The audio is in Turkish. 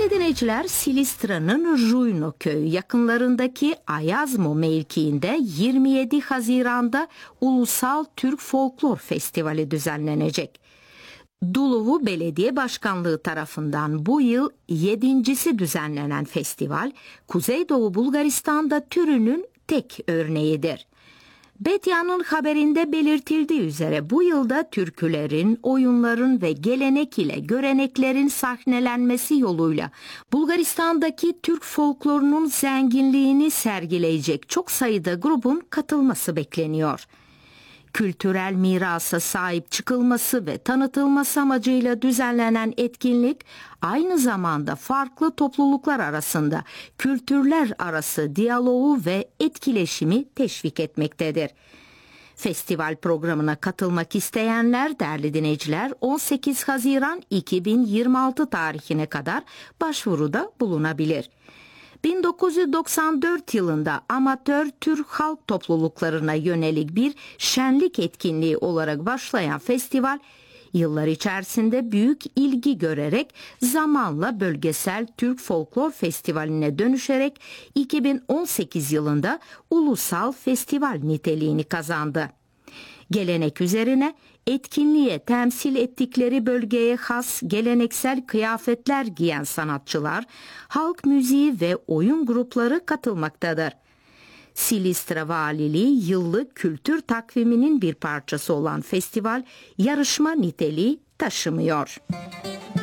Değerli dinleyiciler, Silistra'nın Ruyno köyü yakınlarındaki Ayazmo mevkiinde 27 Haziran'da Ulusal Türk Folklor Festivali düzenlenecek. Duluvu Belediye Başkanlığı tarafından bu yıl 7.'si düzenlenen festival, Kuzeydoğu Bulgaristan'da türünün tek örneğidir. Betya'nın haberinde belirtildiği üzere bu yılda türkülerin, oyunların ve gelenek ile göreneklerin sahnelenmesi yoluyla Bulgaristan'daki Türk folklorunun zenginliğini sergileyecek çok sayıda grubun katılması bekleniyor. Kültürel mirasa sahip çıkılması ve tanıtılması amacıyla düzenlenen etkinlik aynı zamanda farklı topluluklar arasında kültürler arası diyaloğu ve etkileşimi teşvik etmektedir. Festival programına katılmak isteyenler, değerli dinleyiciler, 18 Haziran 2026 tarihine kadar başvuruda bulunabilir. 1994 yılında amatör Türk halk topluluklarına yönelik bir şenlik etkinliği olarak başlayan festival, yıllar içerisinde büyük ilgi görerek zamanla bölgesel Türk Folklor Festivali'ne dönüşerek 2018 yılında ulusal festival niteliğini kazandı. Gelenek üzerine etkinliğe temsil ettikleri bölgeye has geleneksel kıyafetler giyen sanatçılar, halk müziği ve oyun grupları katılmaktadır. Silistra Valiliği yıllık kültür takviminin bir parçası olan festival yarışma niteliği taşımıyor.